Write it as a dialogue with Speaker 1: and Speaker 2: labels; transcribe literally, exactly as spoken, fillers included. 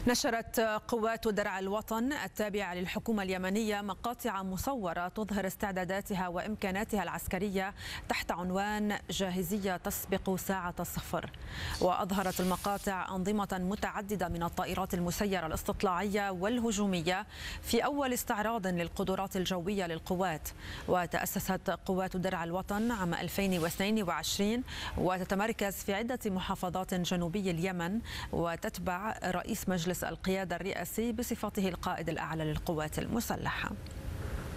Speaker 1: نشرت قوات درع الوطن التابعة للحكومة اليمنية مقاطع مصورة تظهر استعداداتها وإمكاناتها العسكرية تحت عنوان جاهزية تسبق ساعة الصفر. وأظهرت المقاطع أنظمة متعددة من الطائرات المسيرة الاستطلاعية والهجومية في أول استعراض للقدرات الجوية للقوات. وتأسست قوات درع الوطن عام ألفين واثنين وعشرين وتتمركز في عدة محافظات جنوبي اليمن، وتتبع رئيس مجلس القيادة الرئاسي بصفته القائد الأعلى للقوات المسلحة.